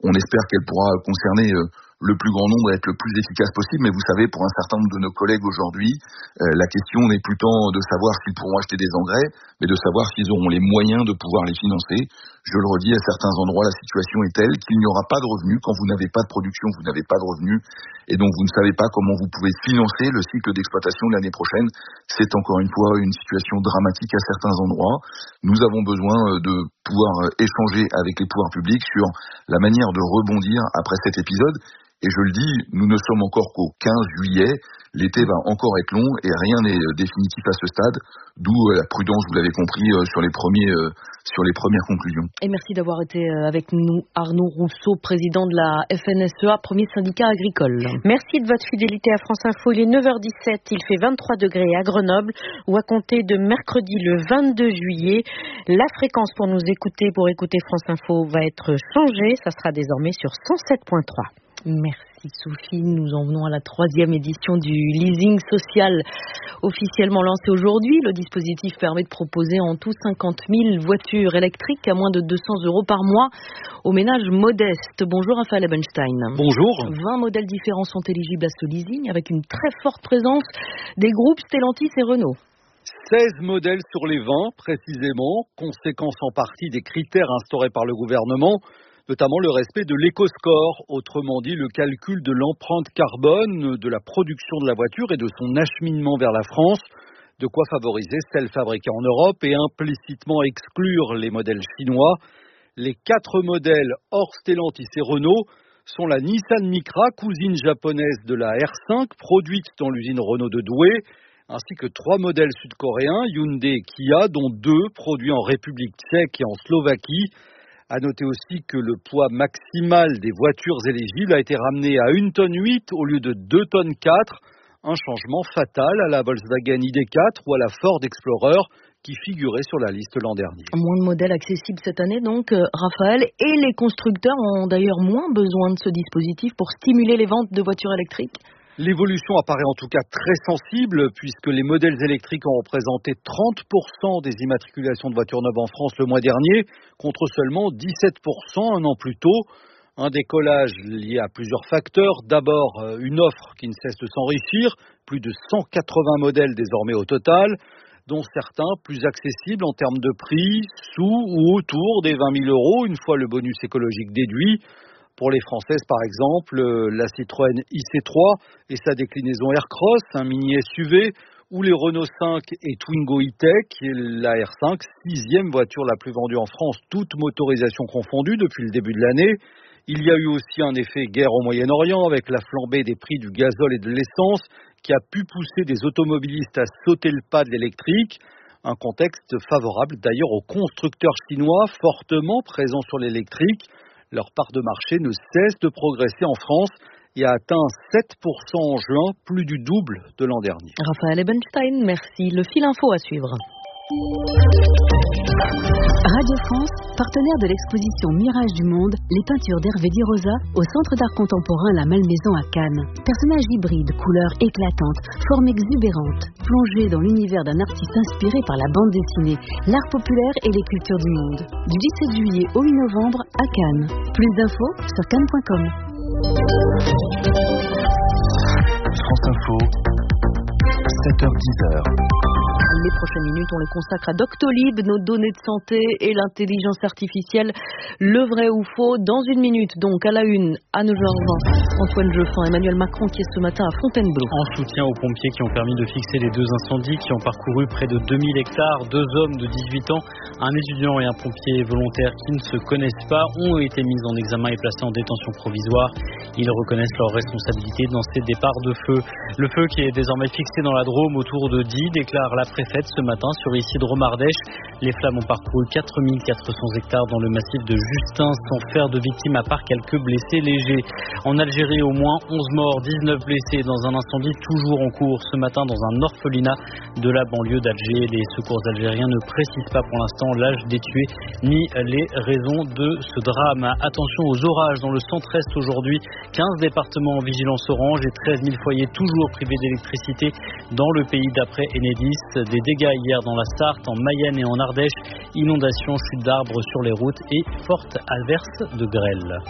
On espère qu'elle pourra concerner le plus grand nombre et être le plus efficace possible. Mais vous savez, pour un certain nombre de nos collègues aujourd'hui, la question n'est plus tant de savoir s'ils pourront acheter des engrais, mais de savoir s'ils auront les moyens de pouvoir les financer. Je le redis, à certains endroits, la situation est telle qu'il n'y aura pas de revenus. Quand vous n'avez pas de production, vous n'avez pas de revenus. Et donc, vous ne savez pas comment vous pouvez financer le cycle d'exploitation de l'année prochaine. C'est encore une fois une situation dramatique à certains endroits. Nous avons besoin de pouvoir échanger avec les pouvoirs publics sur la manière de rebondir après cet épisode. Et je le dis, nous ne sommes encore qu'au 15 juillet. L'été va encore être long et rien n'est définitif à ce stade. D'où la prudence, vous l'avez compris, sur les premières conclusions. Et merci d'avoir été avec nous, Arnaud Rousseau, président de la FNSEA, premier syndicat agricole. Merci de votre fidélité à France Info. Il est 9h17, il fait 23 degrés à Grenoble, où à compter de mercredi le 22 juillet, la fréquence pour nous écouter, pour écouter France Info, va être changée. Ça sera désormais sur 107.3. Merci Sophie, nous en venons à la 3e édition du leasing social officiellement lancé aujourd'hui. Le dispositif permet de proposer en tout 50 000 voitures électriques à moins de 200 € par mois aux ménages modestes. Bonjour Raphaël Ebenstein. Bonjour. 20 modèles différents sont éligibles à ce leasing avec une très forte présence des groupes Stellantis et Renault. 16 modèles sur les 20 précisément, conséquence en partie des critères instaurés par le gouvernement, notamment le respect de l'éco-score, autrement dit le calcul de l'empreinte carbone de la production de la voiture et de son acheminement vers la France, de quoi favoriser celles fabriquées en Europe et implicitement exclure les modèles chinois. Les 4 modèles hors Stellantis et Renault sont la Nissan Micra, cousine japonaise de la R5, produite dans l'usine Renault de Douai, ainsi que 3 modèles sud-coréens, Hyundai et Kia, dont 2 produits en République tchèque et en Slovaquie. À noter aussi que le poids maximal des voitures éligibles a été ramené à 1,8 tonne au lieu de 2,4 tonnes, un changement fatal à la Volkswagen ID4 ou à la Ford Explorer qui figurait sur la liste l'an dernier. Moins de modèles accessibles cette année donc, Raphaël, et les constructeurs ont d'ailleurs moins besoin de ce dispositif pour stimuler les ventes de voitures électriques. L'évolution apparaît en tout cas très sensible puisque les modèles électriques ont représenté 30% des immatriculations de voitures neuves en France le mois dernier contre seulement 17% un an plus tôt. Un décollage lié à plusieurs facteurs. D'abord, une offre qui ne cesse de s'enrichir, plus de 180 modèles désormais au total, dont certains plus accessibles en termes de prix, sous ou autour des 20 000 € une fois le bonus écologique déduit. Pour les Françaises, par exemple, la Citroën IC3 et sa déclinaison Aircross, un mini SUV, ou les Renault 5 et Twingo E-Tech, la R5, 6e voiture la plus vendue en France, toute motorisation confondue depuis le début de l'année. Il y a eu aussi un effet guerre au Moyen-Orient avec la flambée des prix du gazole et de l'essence qui a pu pousser des automobilistes à sauter le pas de l'électrique. Un contexte favorable d'ailleurs aux constructeurs chinois fortement présents sur l'électrique. Leur part de marché ne cesse de progresser en France et a atteint 7% en juin, plus du double de l'an dernier. Raphaël Ebenstein, merci. Le fil info à suivre. Radio France, partenaire de l'exposition Mirage du Monde, les peintures d'Hervé Di Rosa au Centre d'art contemporain La Malmaison à Cannes. Personnages hybrides, couleurs éclatantes, formes exubérantes, plongés dans l'univers d'un artiste inspiré par la bande dessinée, l'art populaire et les cultures du monde. Du 17 juillet au 8 novembre à Cannes. Plus d'infos sur cannes.com. France Info, 7h-10h. Les prochaines minutes, on les consacre à Doctolib, nos données de santé et l'intelligence artificielle. Le vrai ou faux, dans une minute. Donc, à la une, à 9h20, Antoine Jeufin, Emmanuel Macron qui est ce matin à Fontainebleau. En soutien aux pompiers qui ont permis de fixer les 2 incendies qui ont parcouru près de 2000 hectares, 2 hommes de 18 ans, un étudiant et un pompier volontaire qui ne se connaissent pas, ont été mis en examen et placés en détention provisoire. Ils reconnaissent leur responsabilité dans ces départs de feu. Le feu qui est désormais fixé dans la Drôme autour de Die, déclare la préfète ce matin sur Issy-Drôme-Ardèche. Les flammes ont parcouru 4400 hectares dans le massif de Justin sans faire de victimes à part quelques blessés légers. En Algérie, au moins 11 morts, 19 blessés dans un incendie toujours en cours ce matin dans un orphelinat de la banlieue d'Alger. Les secours algériens ne précisent pas pour l'instant l'âge des tués ni les raisons de ce drame. Attention aux orages dans le centre-est aujourd'hui. 15 départements en vigilance orange et 13 000 foyers toujours privés d'électricité dans le pays d'après Enedis. Des dégâts hier dans la Sarthe, en Mayenne et en Ardèche. Inondations, chutes d'arbres sur les routes et fortes averses de grêle.